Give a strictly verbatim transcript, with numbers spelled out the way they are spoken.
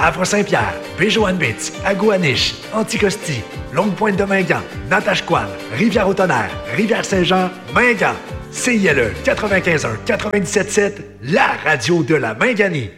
Afro-Saint-Pierre, Péjoane-Bitz, Agouaniche, Anticosti, Longue-Pointe-de-Mingan, Natashquan, Rivière-au-Tonnerre, Rivière-Saint-Jean, Mingan. C I L E quatre-vingt-quinze un quatre-vingt-dix-sept sept, la radio de la Minganie.